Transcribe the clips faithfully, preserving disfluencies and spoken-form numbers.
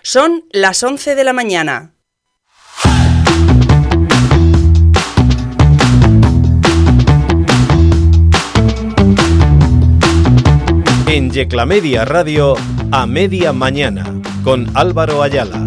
Son las once de la mañana. En Yeclamedia Radio, a media mañana, con Álvaro Ayala.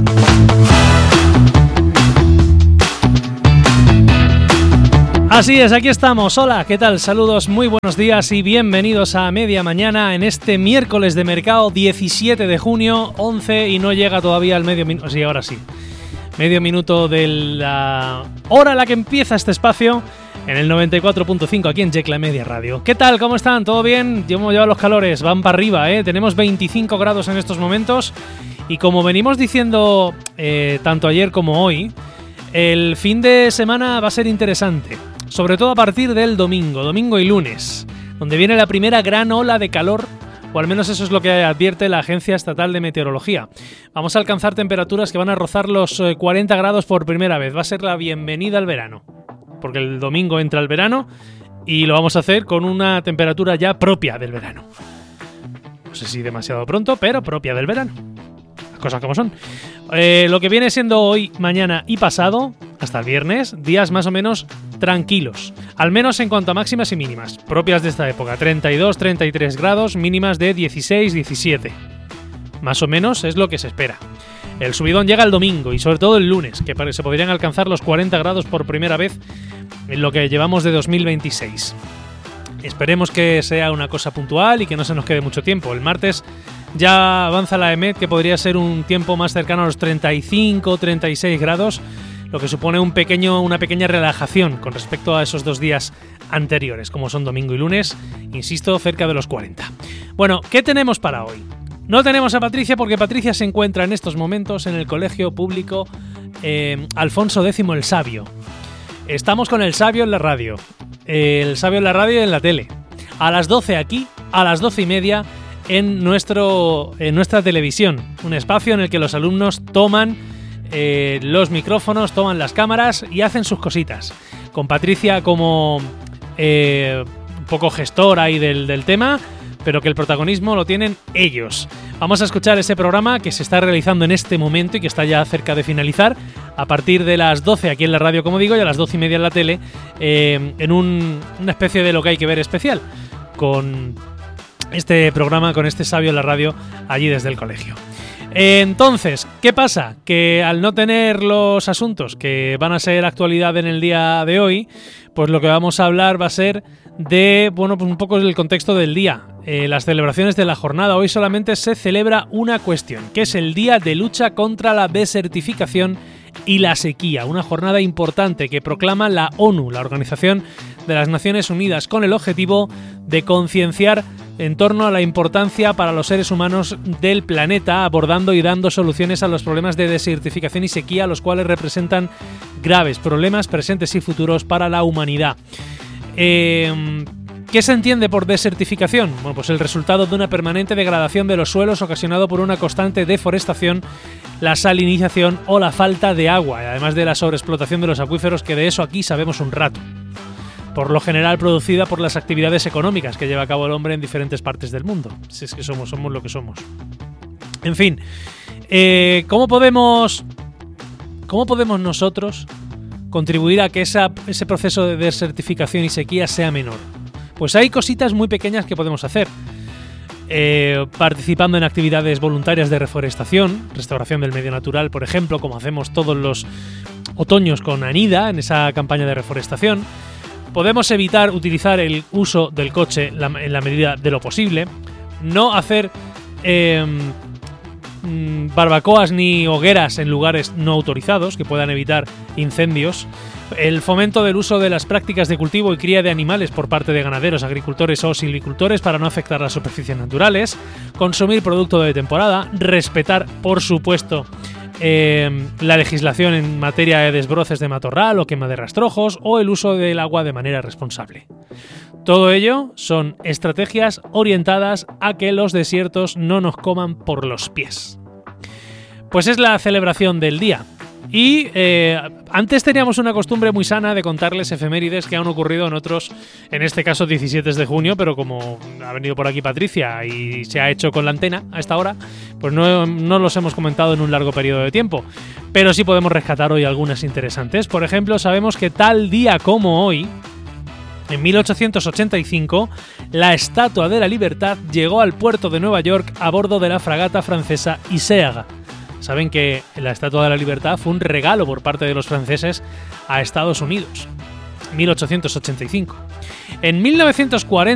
Así es, aquí estamos. Hola, ¿qué tal? Saludos, muy buenos días y bienvenidos a Media Mañana en este miércoles de mercado diecisiete de junio, once y no llega todavía al medio minuto. Sí, ahora sí. Medio minuto de la hora a la que empieza este espacio en el noventa y cuatro punto cinco aquí en Yeclamedia Radio. ¿Qué tal? ¿Cómo están? ¿Todo bien? Ya hemos llevado los calores, van para arriba, ¿eh? Tenemos veinticinco grados en estos momentos y como venimos diciendo eh, tanto ayer como hoy, el fin de semana va a ser interesante. Sobre todo a partir del domingo, domingo y lunes, donde viene la primera gran ola de calor, o al menos eso es lo que advierte la Agencia Estatal de Meteorología. Vamos a alcanzar temperaturas que van a rozar los cuarenta grados por primera vez. Va a ser la bienvenida al verano, porque el domingo entra el verano y lo vamos a hacer con una temperatura ya propia del verano. No sé si demasiado pronto, pero propia del verano. Las cosas como son. Eh, lo que viene siendo hoy, mañana y pasado, hasta el viernes, días más o menos tranquilos, al menos en cuanto a máximas y mínimas, propias de esta época, treinta y dos a treinta y tres grados, mínimas de dieciséis a diecisiete. Más o menos es lo que se espera. El subidón llega el domingo y sobre todo el lunes, que se podrían alcanzar los cuarenta grados por primera vez en lo que llevamos de dos mil veintiséis. Esperemos que sea una cosa puntual y que no se nos quede mucho tiempo. El martes ya avanza la E M E T, que podría ser un tiempo más cercano a los treinta y cinco a treinta y seis grados, lo que supone un pequeño, una pequeña relajación con respecto a esos dos días anteriores, como son domingo y lunes, insisto, cerca de los cuarenta. Bueno, ¿qué tenemos para hoy? No tenemos a Patricia porque Patricia se encuentra en estos momentos en el Colegio Público eh, Alfonso X el Sabio. Estamos con el Sabio en la radio, eh, el Sabio en la radio y en la tele. A las doce aquí, a las doce y media en, nuestro, en nuestra televisión, un espacio en el que los alumnos toman eh, los micrófonos, toman las cámaras y hacen sus cositas. Con Patricia como eh, un poco gestora ahí del, del tema, pero que el protagonismo lo tienen ellos. Vamos a escuchar ese programa que se está realizando en este momento y que está ya cerca de finalizar, a partir de las doce aquí en la radio, como digo, y a las doce y media en la tele, eh, en un, una especie de Lo que hay que ver especial, con este programa, con este Sabio en la radio, allí desde el colegio. Entonces, ¿qué pasa? Que al no tener los asuntos que van a ser actualidad en el día de hoy, pues lo que vamos a hablar va a ser de, bueno, pues un poco el contexto del día. Eh, las celebraciones de la jornada. Hoy solamente se celebra una cuestión, que es el Día de Lucha contra la Desertificación y la Sequía, una jornada importante que proclama la ONU, la Organización de las Naciones Unidas, con el objetivo de concienciar en torno a la importancia para los seres humanos del planeta, abordando y dando soluciones a los problemas de desertificación y sequía, los cuales representan graves problemas presentes y futuros para la humanidad. Eh, ¿Qué se entiende por desertificación? Bueno, pues el resultado de una permanente degradación de los suelos ocasionado por una constante deforestación, la salinización o la falta de agua, además de la sobreexplotación de los acuíferos, que de eso aquí sabemos un rato. Por lo general producida por las actividades económicas que lleva a cabo el hombre en diferentes partes del mundo. Si es que somos, somos lo que somos. En fin, eh, ¿cómo podemos, cómo podemos nosotros contribuir a que esa, ese proceso de desertificación y sequía sea menor? Pues hay cositas muy pequeñas que podemos hacer. Eh, participando en actividades voluntarias de reforestación, restauración del medio natural, por ejemplo, como hacemos todos los otoños con Anida en esa campaña de reforestación. Podemos evitar utilizar el uso del coche en la medida de lo posible. No hacer eh, barbacoas ni hogueras en lugares no autorizados que puedan evitar incendios. El fomento del uso de las prácticas de cultivo y cría de animales por parte de ganaderos, agricultores o silvicultores para no afectar las superficies naturales. Consumir producto de temporada. Respetar, por supuesto, eh, la legislación en materia de desbroces de matorral o quema de rastrojos o el uso del agua de manera responsable. Todo ello son estrategias orientadas a que los desiertos no nos coman por los pies. Pues es la celebración del día. Y eh, antes teníamos una costumbre muy sana de contarles efemérides que han ocurrido en otros, en este caso diecisiete de junio, pero como ha venido por aquí Patricia y se ha hecho con la antena a esta hora, pues no, no los hemos comentado en un largo periodo de tiempo. Pero sí podemos rescatar hoy algunas interesantes. Por ejemplo, sabemos que tal día como hoy, en mil ochocientos ochenta y cinco, la Estatua de la Libertad llegó al puerto de Nueva York a bordo de la fragata francesa Iseaga. Saben que la Estatua de la Libertad fue un regalo por parte de los franceses a Estados Unidos. mil ochocientos ochenta y cinco. En mil novecientos cuarenta,